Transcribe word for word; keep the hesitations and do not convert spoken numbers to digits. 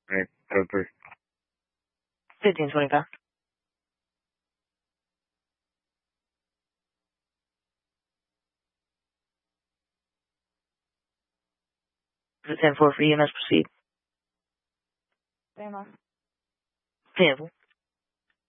Right. Over. Fifteen twenty-five. Ten four for you. Let's proceed. Stand by. Payable.